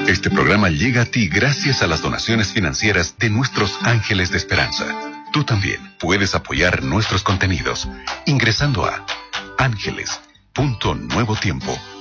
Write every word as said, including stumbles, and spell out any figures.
Este programa llega a ti gracias a las donaciones financieras de nuestros ángeles de esperanza. Tú también puedes apoyar nuestros contenidos ingresando a ángeles punto nuevo tiempo